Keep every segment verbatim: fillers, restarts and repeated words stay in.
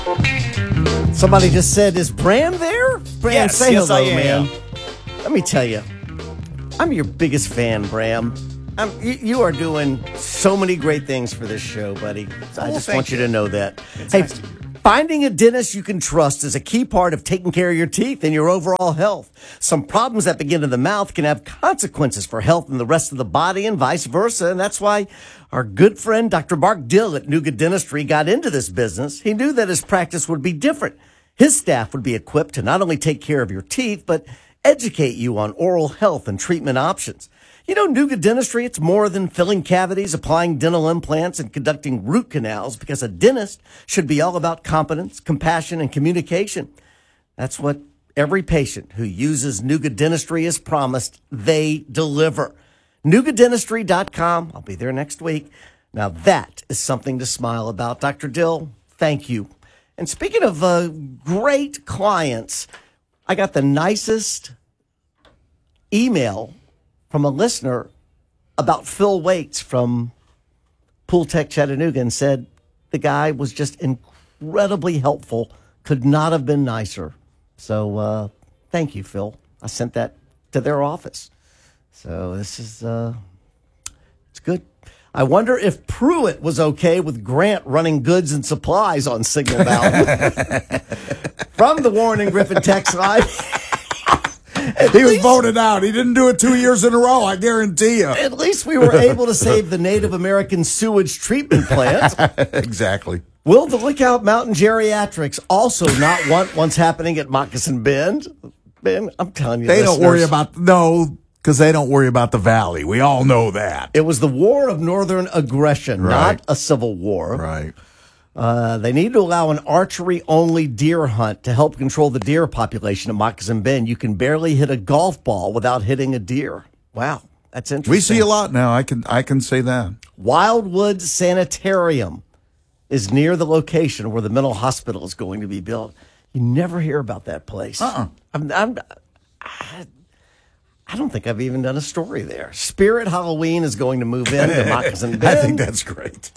Somebody just said, is Bram there? Bram, yes, say yes, hello, I am. man. Let me tell you, I'm your biggest fan, Bram. I'm, you, you are doing so many great things for this show, buddy. So I Oh, just thank want you you. to know that. It's Hey, nice to hear. finding a dentist you can trust is a key part of taking care of your teeth and your overall health. Some problems that begin in the mouth can have consequences for health and the rest of the body and vice versa. And that's why our good friend, Doctor Mark Dill at Nuga Dentistry, got into this business. He knew that his practice would be different. His staff would be equipped to not only take care of your teeth, but educate you on oral health and treatment options. You know, Nuga Dentistry, it's more than filling cavities, applying dental implants, and conducting root canals, because a dentist should be all about competence, compassion, and communication. That's what every patient who uses Nuga Dentistry is promised. They deliver. Nuga Dentistry dot com. I'll be there next week. Now, that is something to smile about. Doctor Dill, thank you. And speaking of uh, great clients, I got the nicest email from a listener about Phil Waits from Pool Tech Chattanooga, and said the guy was just incredibly helpful. Could not have been nicer. So uh, thank you, Phil. I sent that to their office. So this is, uh, it's good. I wonder if Pruitt was okay with Grant running goods and supplies on Signal Mountain. From the Warren and Griffin text line. He was voted out. He didn't do it two years in a row, I guarantee you. At least we were able to save the Native American sewage treatment plant. Exactly. Will the Lookout Mountain Geriatrics also not want what's happening at Moccasin Bend? Ben, I'm telling you, They don't listeners, worry about, no, because they don't worry about the valley. We all know that. it was the war of northern aggression, Right. not a civil war. Right. Uh, they need to allow an archery-only deer hunt to help control the deer population at Moccasin Bend. You can barely hit a golf ball without hitting a deer. Wow, that's interesting. We see a lot now. I can I can say that. Wildwood Sanitarium is near the location where the mental hospital is going to be built. You never hear about that place. Uh-uh. I'm, I'm, I, I don't think I've even done a story there. Spirit Halloween is going to move in to Moccasin Bend. I think that's great.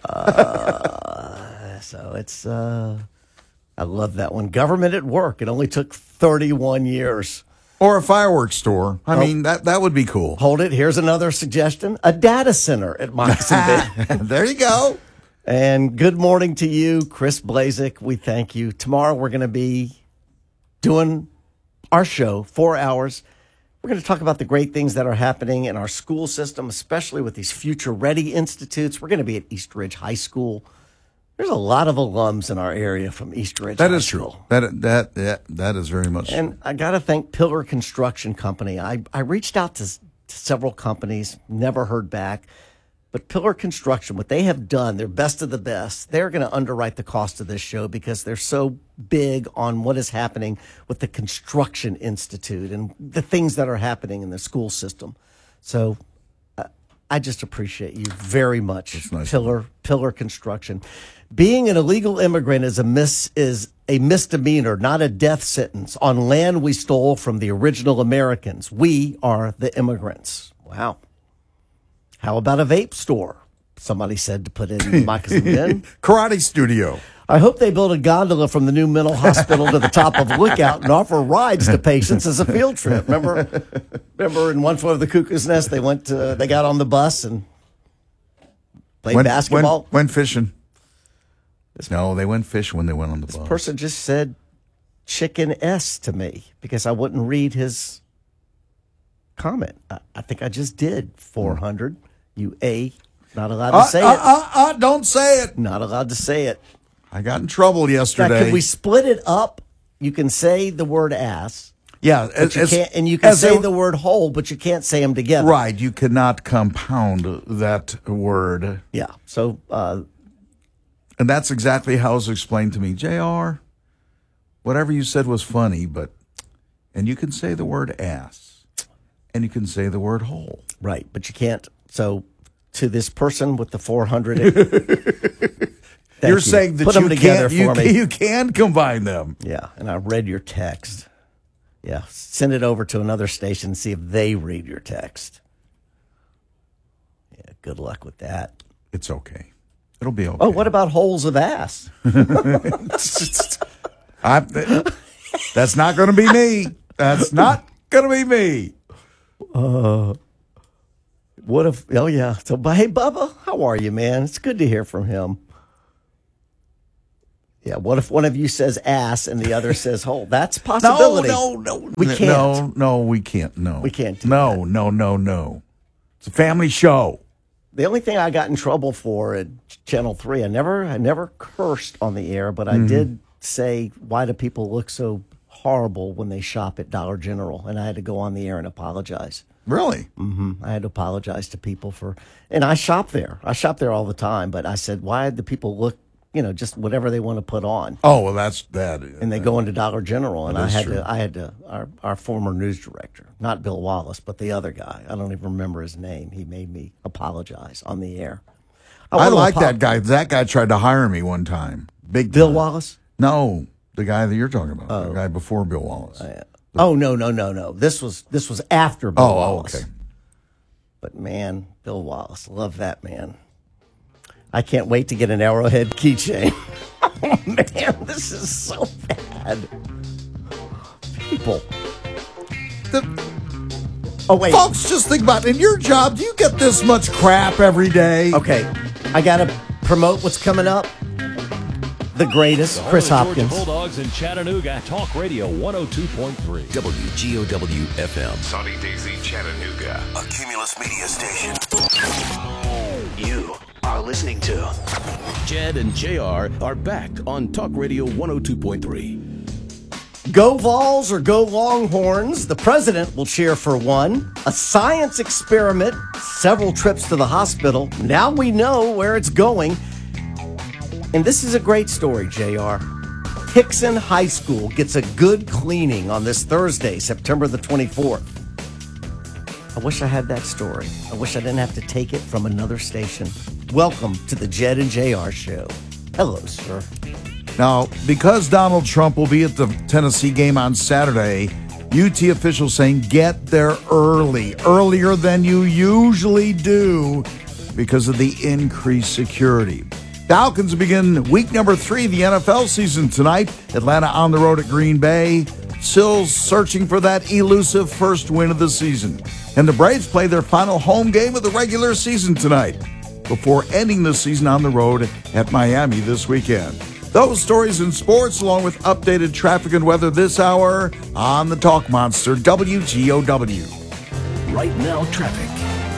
Uh, so it's, uh, I love that one. Government at work. It only took thirty-one years. Or a fireworks store. I Oh. mean, that, that would be cool. Hold it. Here's another suggestion. A data center at Moccasin Bend. There you go. And good morning to you, Chris Blazik. We thank you. Tomorrow we're going to be doing our show, four hours. We're going to talk about the great things that are happening in our school system, especially with these Future Ready Institutes. We're going to be at East Ridge High School. There's a lot of alums in our area from East Ridge That High is School. true. That that that that is very much And I got to thank Pillar Construction Company. I, I reached out to, s- to several companies, never heard back. But Pillar Construction, what they have done, they're best of the best. They're going to underwrite the cost of this show because they're so big on what is happening with the Construction Institute and the things that are happening in the school system. So uh, I just appreciate you very much, nice. Pillar Pillar Construction. Being an illegal immigrant is a mis is a misdemeanor, not a death sentence, on land we stole from the original Americans. We are the immigrants. Wow. How about a vape store? Somebody said to put in Moccasin Bend. Karate studio. I hope they build a gondola from the new mental hospital to the top of Lookout and offer rides to patients as a field trip. Remember, remember in One Flew Over the Cuckoo's Nest, they went to, they got on the bus and played Went, basketball. Went, went fishing. No, they went fishing when they went on the bus. Person just said chicken S to me because I wouldn't read his comment. I, I think I just did. four hundred. You A. Not allowed to Uh, say uh, it. uh, uh, don't say it. Not allowed to say it. I got in trouble Now, yesterday. could we split it up? You can say the word ass, yeah, but as, you as- can't, and you can as say a- the word whole, but you can't say them together. right. You cannot compound that word, Yeah. So, uh, and that's exactly how it was explained to me. J R, whatever you said was funny, but and you can say the word ass, and you can say the word whole. right, but you can't. So, to this person with the four hundred, thank You're you. saying that Put you them together can't, you, for can, me. you can combine them. Yeah, and I read your text. Yeah, send it over to another station and see if they read your text. Yeah, good luck with that. It's okay. It'll be okay. Oh, what about holes of ass? I, that's not going to be me. That's not going to be me. Uh, what if, oh, yeah. So, but hey, Bubba, how are you, man? It's good to hear from him. Yeah, what if one of you says ass and the other says hole? That's a possibility. No, no, no. We can't. No, no, we can't. No. We can't do No, that. no, no, no. It's a family show. The only thing I got in trouble for at Channel three, I never I never cursed on the air, but I Mm-hmm. did say, why do people look so horrible when they shop at Dollar General? And I had to go on the air and apologize. Really? hmm I had to apologize to people for, and I shop there. I shop there all the time, but I said, why do people look, you know, just whatever they want to put on? Oh, well, that's that. And they go into Dollar General, and That I is had true. to, I had to, our, our former news director, not Bill Wallace, but the other guy. I don't even remember his name. He made me apologize on the air. I wanna like apo- that guy. That guy tried to hire me one time. Big Bill time. Wallace? No, the guy that you're talking about. The guy before Bill Wallace. Oh, no, no, no, no. This was, this was after Bill Oh, oh, Wallace. okay. But man, Bill Wallace, love that man. I can't wait to get an Arrowhead keychain. Oh man, this is so bad. People. The, Oh wait. folks, just think about it. In your job, do you get this much crap every day? Okay, I gotta promote what's coming up. The greatest, Chris Home of the Hopkins. Georgia Bulldogs in Chattanooga. Talk Radio one oh two point three. W G O W F M. Sunny Daisy, Chattanooga. A Cumulus media station. You are listening to Jed and J R are back on Talk Radio one oh two point three. Go Vols or go Longhorns, the president will cheer for one. A science experiment, several trips to the hospital. Now we know where it's going. And this is a great story, J R. Hickson High School gets a good cleaning on this Thursday, September the twenty-fourth. I wish I had that story. I wish I didn't have to take it from another station. Welcome to the Jed and J R show. Hello, sir. Now, because Donald Trump will be at the Tennessee game on Saturday, U T officials saying get there early, earlier than you usually do because of the increased security. Falcons begin week number three of the N F L season tonight. Atlanta on the road at Green Bay, still searching for that elusive first win of the season. And the Braves play their final home game of the regular season tonight before ending the season on the road at Miami this weekend. Those stories and sports, along with updated traffic and weather this hour on the Talk Monster, W G O W. Right now, traffic.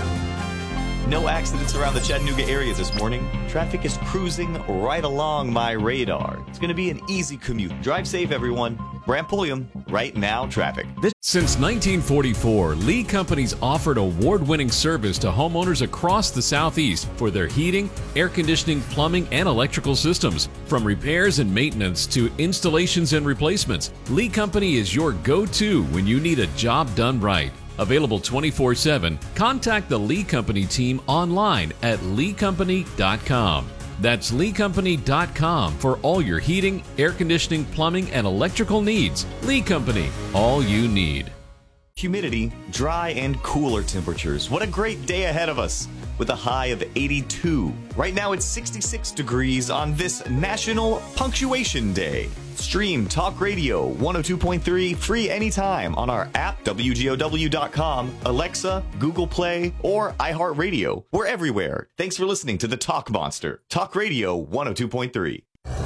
No accidents around the Chattanooga area this morning. Traffic is cruising right along my radar. It's going to be an easy commute. Drive safe, everyone. Brant Pulliam, Right Now Traffic. Since nineteen forty-four, Lee Company's offered award-winning service to homeowners across the Southeast for their heating, air conditioning, plumbing, and electrical systems. From repairs and maintenance to installations and replacements, Lee Company is your go-to when you need a job done right. Available twenty-four seven, contact the Lee Company team online at lee company dot com. That's lee company dot com for all your heating, air conditioning, plumbing, and electrical needs. Lee Company, all you need. Humidity, dry and cooler temperatures. What a great day ahead of us with a high of eighty-two. Right now it's sixty-six degrees on this National Punctuation Day. Stream Talk Radio one oh two point three free anytime on our app, W G O W dot com, Alexa, Google Play, or iHeartRadio. We're everywhere. Thanks for listening to the Talk Monster. Talk Radio one oh two point three.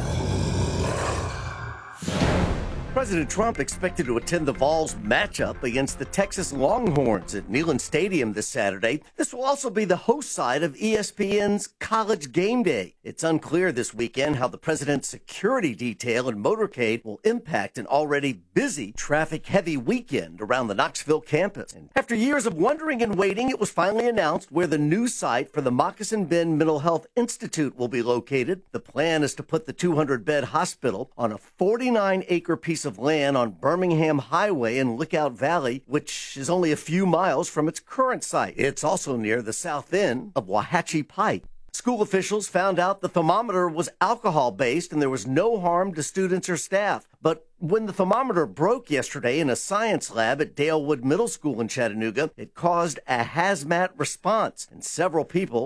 President Trump expected to attend the Vols matchup against the Texas Longhorns at Neyland Stadium this Saturday. This will also be the host site of E S P N's College Game Day. It's unclear this weekend how the president's security detail and motorcade will impact an already busy, traffic-heavy weekend around the Knoxville campus. And after years of wondering and waiting, it was finally announced where the new site for the Moccasin Bend Mental Health Institute will be located. The plan is to put the two hundred bed hospital on a forty-nine acre piece of land on Birmingham Highway in Lookout Valley, which is only a few miles from its current site. It's also near the south end of Wauhatchie Pike. School officials found out the thermometer was alcohol-based and there was no harm to students or staff. But when the thermometer broke yesterday in a science lab at Dalewood Middle School in Chattanooga, it caused a hazmat response, and several people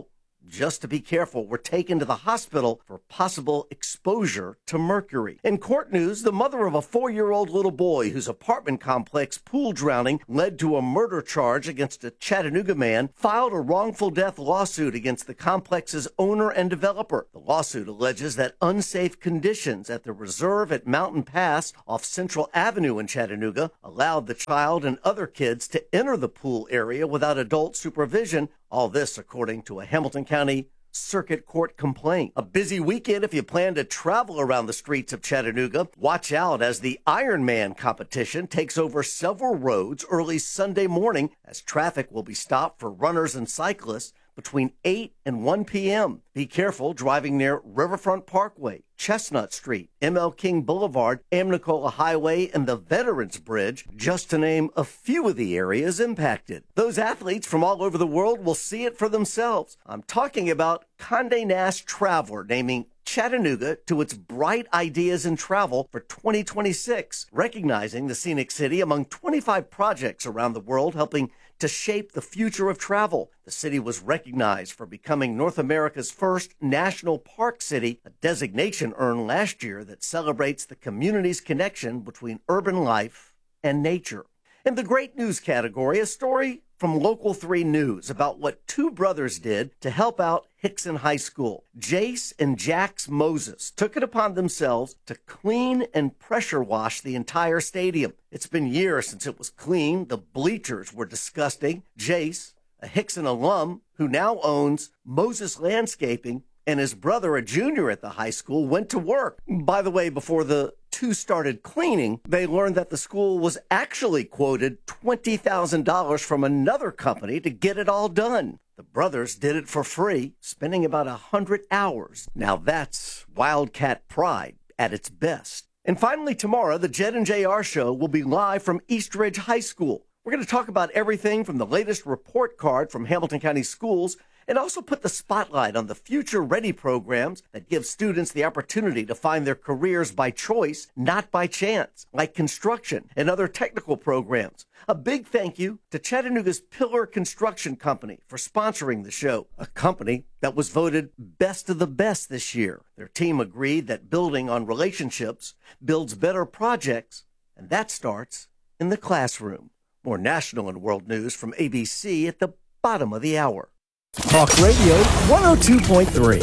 just to be careful, were taken to the hospital for possible exposure to mercury. In court news, the mother of a four-year-old little boy whose apartment complex pool drowning led to a murder charge against a Chattanooga man filed a wrongful death lawsuit against the complex's owner and developer. The lawsuit alleges that unsafe conditions at the reserve at Mountain Pass off Central Avenue in Chattanooga allowed the child and other kids to enter the pool area without adult supervision. All this according to a Hamilton County Circuit Court complaint. A busy weekend if you plan to travel around the streets of Chattanooga. Watch out as the Ironman competition takes over several roads early Sunday morning as traffic will be stopped for runners and cyclists between eight and one p.m. Be careful driving near Riverfront Parkway, Chestnut Street, M L King Boulevard, Amnicola Highway, and the Veterans Bridge, just to name a few of the areas impacted. Those athletes from all over the world will see it for themselves. I'm talking about Condé Nast Traveler naming Chattanooga to its Bright Ideas in Travel for twenty twenty-six, recognizing the scenic city among twenty-five projects around the world helping to shape the future of travel. The city was recognized for becoming North America's first national park city, a designation earned last year that celebrates the community's connection between urban life and nature. In the great news category, a story from Local three News about what two brothers did to help out Hickson High School. Jace and Jax Moses took it upon themselves to clean and pressure wash the entire stadium. It's been years since it was clean. The bleachers were disgusting. Jace, a Hickson alum who now owns Moses Landscaping, and his brother, a junior at the high school, went to work. By the way, before the two started cleaning, they learned that the school was actually quoted twenty thousand dollars from another company to get it all done. The brothers did it for free, spending about one hundred hours. Now that's Wildcat pride at its best. And finally, tomorrow, the Jed and J R Show will be live from East Ridge High School. We're going to talk about everything from the latest report card from Hamilton County Schools and also put the spotlight on the Future Ready programs that give students the opportunity to find their careers by choice, not by chance, like construction and other technical programs. A big thank you to Chattanooga's Pillar Construction Company for sponsoring the show, a company that was voted best of the best this year. Their team agreed that building on relationships builds better projects, and that starts in the classroom. More national and world news from A B C at the bottom of the hour. Talk Radio one oh two point three.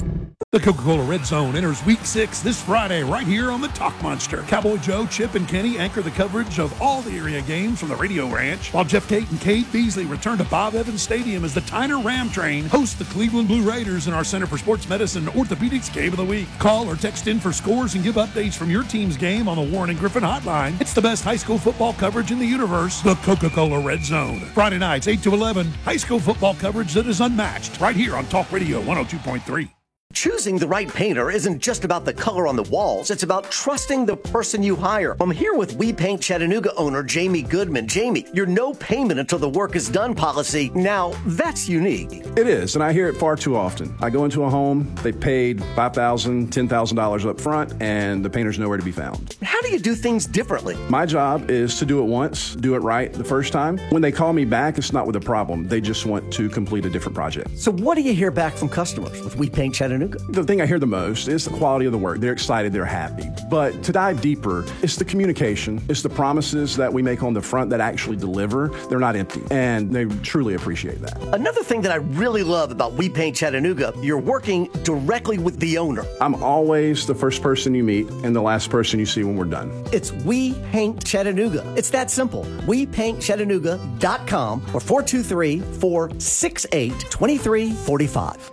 The Coca-Cola Red Zone enters Week six this Friday right here on the Talk Monster. Cowboy Joe, Chip, and Kenny anchor the coverage of all the area games from the Radio Ranch, while Jeff Tate and Kate Beasley return to Bob Evans Stadium as the Tyner Ram Train hosts the Cleveland Blue Raiders in our Center for Sports Medicine Orthopedics Game of the Week. Call or text in for scores and give updates from your team's game on the Warren and Griffin Hotline. It's the best high school football coverage in the universe, the Coca-Cola Red Zone. Friday nights, eight to eleven, high school football coverage that is unmatched right here on Talk Radio one oh two point three. Choosing the right painter isn't just about the color on the walls. It's about trusting the person you hire. I'm here with We Paint Chattanooga owner Jamie Goodman. Jamie, your no payment until the work is done policy, now that's unique. It is, and I hear it far too often. I go into a home, they paid five thousand dollars, ten thousand dollars up front, and the painter's nowhere to be found. How do you do things differently? My job is to do it once, do it right the first time. When they call me back, it's not with a problem. They just want to complete a different project. So what do you hear back from customers with We Paint Chattanooga? The thing I hear the most is the quality of the work. They're excited, they're happy. But to dive deeper, it's the communication. It's the promises that we make on the front that actually deliver. They're not empty, and they truly appreciate that. Another thing that I really love about We Paint Chattanooga, you're working directly with the owner. I'm always the first person you meet and the last person you see when we're done. It's We Paint Chattanooga. It's that simple. we paint chattanooga dot com or four two three, four six eight, two three four five.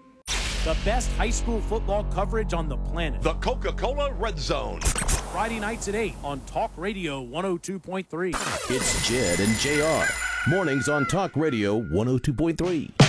The best high school football coverage on the planet. The Coca-Cola Red Zone. Friday nights at eight on Talk Radio one oh two point three. It's Jed and J R. Mornings on Talk Radio one oh two point three.